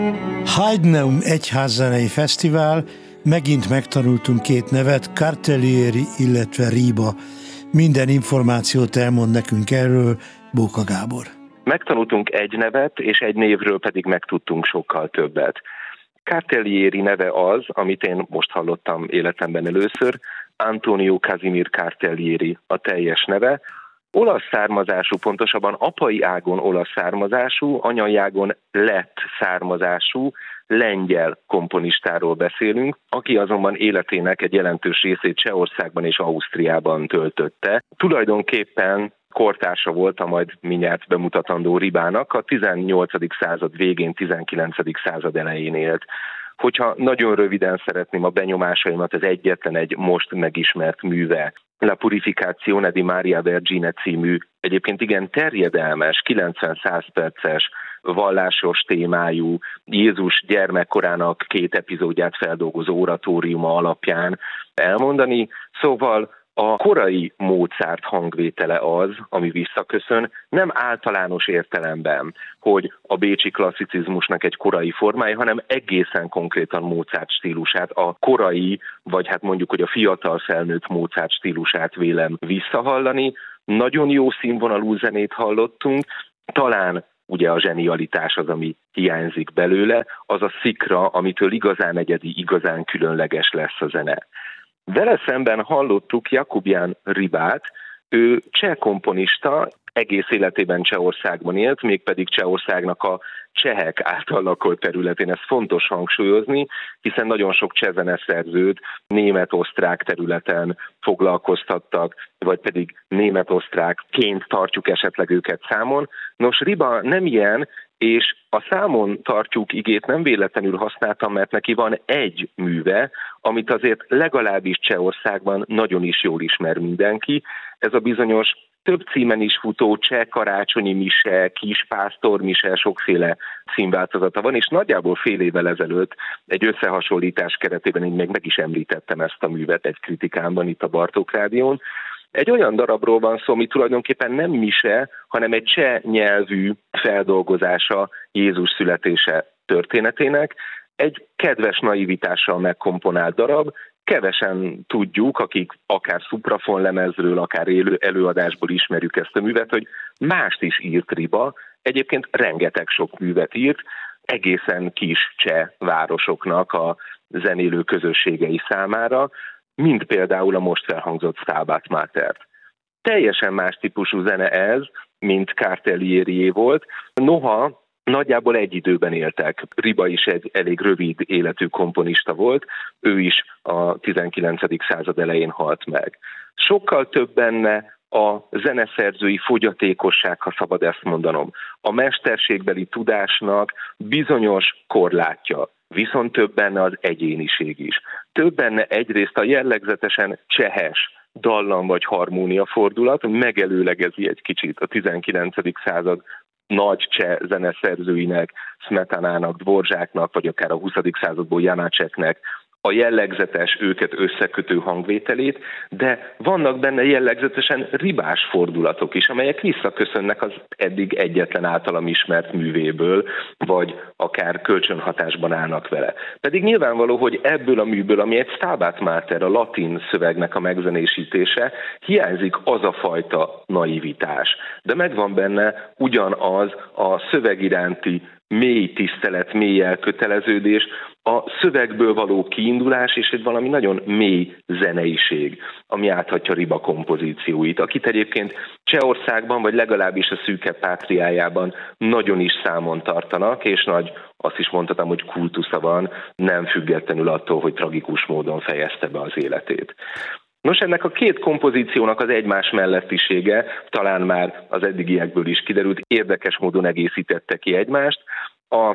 Haidneum egyházzenei fesztivál, megint megtanultunk két nevet, Cartelieri, illetve Riba. Minden információt elmond nekünk erről Bóka Gábor. Megtanultunk egy nevet, és egy névről pedig megtudtunk sokkal többet. Cartelieri neve az, amit én most hallottam életemben először, Antonio Casimir Cartelieri a teljes neve. Olasz származású, pontosabban apai ágon olasz származású, anyai ágon lett származású, lengyel komponistáról beszélünk, aki azonban életének egy jelentős részét Csehországban és Ausztriában töltötte. Tulajdonképpen kortársa volt a majd mindjárt bemutatandó Ribának, a 18. század végén, 19. század elején élt. Hogyha nagyon röviden szeretném a benyomásaimat, az egyetlen egy most megismert műve, La Purificazione di Maria Vergine című, egyébként igen terjedelmes, 90-100 perces, vallásos témájú, Jézus gyermekkorának 2 epizódját feldolgozó oratóriuma alapján elmondani. Szóval a korai Mozart hangvétele az, ami visszaköszön, nem általános értelemben, hogy a bécsi klasszicizmusnak egy korai formája, hanem egészen konkrétan Mozart stílusát, a korai, vagy hát mondjuk, hogy a fiatal felnőtt Mozart stílusát vélem visszahallani. Nagyon jó színvonalú zenét hallottunk, talán ugye a zsenialitás az, ami hiányzik belőle, az a szikra, amitől igazán egyedi, igazán különleges lesz a zene. Vele szemben hallottuk Jakub Jan Ribát, ő cseh komponista, egész életében Csehországban élt, mégpedig Csehországnak a csehek által lakott területén. Ez fontos hangsúlyozni, hiszen nagyon sok cseh zeneszerzőt német-osztrák területen foglalkoztattak, vagy pedig német-osztrákként tartjuk esetleg őket számon. Nos, Riba nem ilyen, és a számon tartjuk igét nem véletlenül használtam, mert neki van egy műve, amit azért legalábbis Csehországban nagyon is jól ismer mindenki. Ez a bizonyos több címen is futó cseh karácsonyi mise, kispásztor mise, sokféle címváltozata van, és nagyjából fél évvel ezelőtt egy összehasonlítás keretében én meg is említettem ezt a művet egy kritikámban itt a Bartók Rádión. Egy olyan darabról van szó, ami tulajdonképpen nem mise, hanem egy cseh nyelvű feldolgozása Jézus születése történetének. Egy kedves naivitással megkomponált darab, kevesen tudjuk, akik akár szuprafon lemezről, akár élő előadásból ismerjük ezt a művet, hogy mást is írt Riba, egyébként rengeteg sok művet írt, egészen kis cseh városoknak a zenélő közösségei számára, mint például a most felhangzott Stabat Matert. Teljesen más típusú zene ez, mint Cartelierié volt, noha nagyjából egy időben éltek. Riba is egy elég rövid életű komponista volt, ő is a 19. század elején halt meg. Sokkal több benne a zeneszerzői fogyatékosság, ha szabad ezt mondanom. A mesterségbeli tudásnak bizonyos korlátja, viszont több benne az egyéniség is. Több benne egyrészt a jellegzetesen csehes dallam vagy harmónia fordulat, megelőlegezi egy kicsit a 19. század nagy cseh zeneszerzőinek, Smetanának, Dvorzsáknak, vagy akár a 20. századból Janácseknek a jellegzetes, őket összekötő hangvételét, de vannak benne jellegzetesen ribás fordulatok is, amelyek visszaköszönnek az eddig egyetlen általam ismert művéből, vagy akár kölcsönhatásban állnak vele. Pedig nyilvánvaló, hogy ebből a műből, ami egy Stabat Mater, a latin szövegnek a megzenésítése, hiányzik az a fajta naivitás. De megvan benne ugyanaz a szöveg iránti mély tisztelet, mély elköteleződés, a szövegből való kiindulás és egy valami nagyon mély zeneiség, ami áthatja Riba kompozícióit, akit egyébként Csehországban, vagy legalábbis a szűkebb pátriájában nagyon is számon tartanak, és nagy, azt is mondhatom, hogy kultusza van, nem függetlenül attól, hogy tragikus módon fejezte be az életét. Nos, ennek a két kompozíciónak az egymás mellettisége, talán már az eddigiekből is kiderült, érdekes módon egészítette ki egymást. A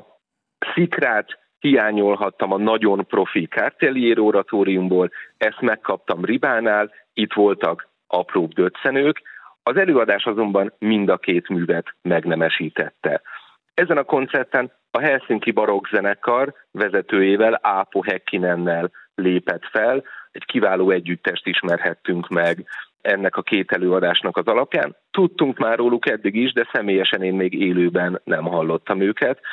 szikrát hiányolhattam a nagyon profi Cartelieri oratóriumból, ezt megkaptam Ribánál, itt voltak apróbb döccenők, az előadás azonban mind a két művet megnemesítette. Ezen a koncerten a Helsinki Barokk Zenekar vezetőjével, Aapo Häkkinennel lépett fel, egy kiváló együttest ismerhettünk meg ennek a két előadásnak az alapján. Tudtunk már róluk eddig is, de személyesen én még élőben nem hallottam őket,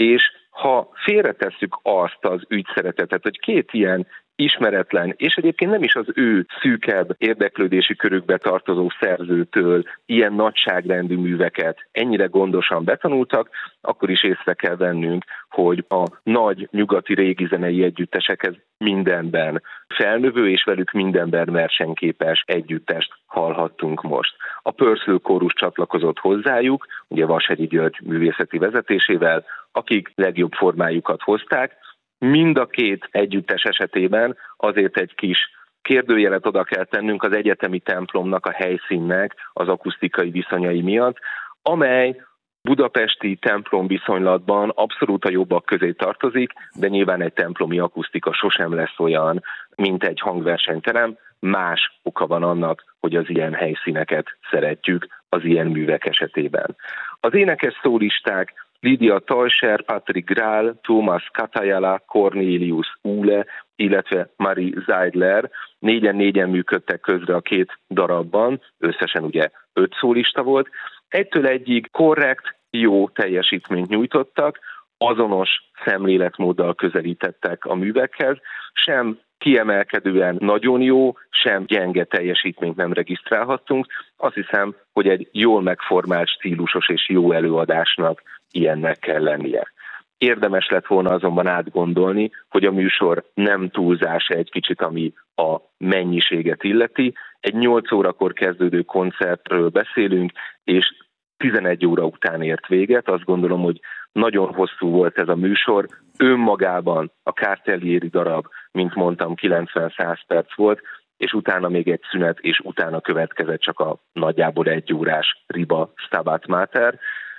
És ha félretesszük azt az ügyszeretetet, hogy két ilyen ismeretlen, és egyébként nem is az ő szűkebb érdeklődési körükbe tartozó szerzőtől ilyen nagyságrendű műveket ennyire gondosan betanultak, akkor is észre kell vennünk, hogy a nagy nyugati régi zenei együttesekhez mindenben felnövő és velük mindenben versenyképes együttest hallhattunk most. A Purcell kórus csatlakozott hozzájuk, ugye Vashegyi György művészeti vezetésével, akik legjobb formájukat hozták. Mind a két együttes esetében azért egy kis kérdőjelet oda kell tennünk az egyetemi templomnak, a helyszínnek az akusztikai viszonyai miatt, amely budapesti templom viszonylatban abszolút a jobbak közé tartozik, de nyilván egy templomi akusztika sosem lesz olyan, mint egy hangversenyterem. Más oka van annak, hogy az ilyen helyszíneket szeretjük az ilyen művek esetében. Az énekes szólisták Lydia Teuscher, Patrick Grál, Thomas Katajala, Cornelius Uhle, illetve Marie Zeidler négyen működtek közre a két darabban, összesen ugye 5 szólista volt. Egytől egyig korrekt, jó teljesítményt nyújtottak, azonos szemléletmóddal közelítettek a művekhez, sem kiemelkedően nagyon jó, sem gyenge teljesítményt nem regisztrálhattunk. Azt hiszem, hogy egy jól megformált, stílusos és jó előadásnak ilyennek kell lennie. Érdemes lett volna azonban átgondolni, hogy a műsor nem túlzás egy kicsit, ami a mennyiséget illeti. Egy 8 órakor kezdődő koncertről beszélünk, és 11 óra után ért véget. Azt gondolom, hogy nagyon hosszú volt ez a műsor. Önmagában a Cartellieri darab, mint mondtam, 90-100 perc volt, és utána még egy szünet, és utána következett csak a nagyjából 1 órás Riba Stabat Mater.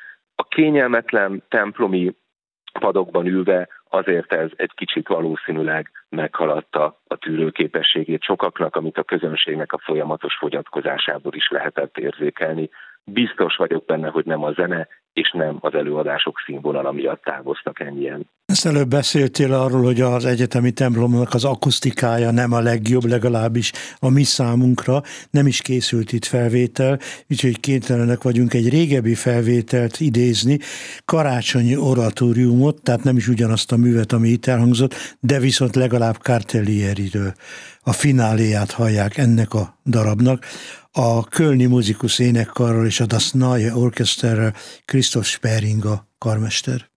A kényelmetlen templomi padokban ülve azért ez egy kicsit valószínűleg meghaladta a tűrőképességét sokaknak, amit a közönségnek a folyamatos fogyatkozásából is lehetett érzékelni. Biztos vagyok benne, hogy nem a zene és nem az előadások színvonala miatt távoztak ennyien. Ezt előbb beszéltél arról, hogy az egyetemi templomnak az akusztikája nem a legjobb, legalábbis a mi számunkra, nem is készült itt felvétel, úgyhogy kénytelenek vagyunk egy régebbi felvételt idézni, karácsonyi oratóriumot, tehát nem is ugyanazt a művet, ami itt elhangzott, de viszont legalább Cartellieriről a fináléját hallják ennek a darabnak. A Kölni Musikus Énekkarral és a Das Neue Orchesterrel Christoph Spering a karmester.